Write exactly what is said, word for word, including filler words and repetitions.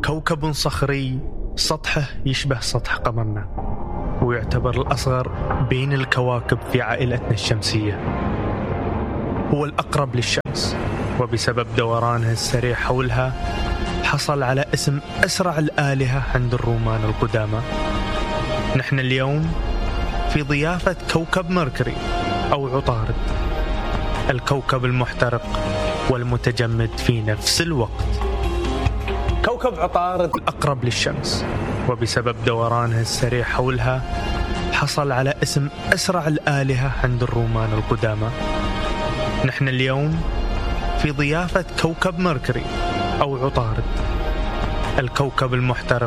كوكب صخري سطحه يشبه سطح قمرنا، ويعتبر الأصغر بين الكواكب في عائلتنا الشمسية. هو الأقرب للشمس، وبسبب دورانه السريع حولها حصل على اسم أسرع الآلهة عند الرومان القدامى. نحن اليوم في ضيافة كوكب ميركوري أو عطارد، الكوكب المحترق والمتجمد في نفس الوقت. كوكب عطارد الأقرب للشمس، وبسبب دورانه السريع حولها حصل على اسم أسرع الآلهة عند الرومان القدامى. نحن اليوم في ضيافة كوكب ميركوري أو عطارد، الكوكب المحترق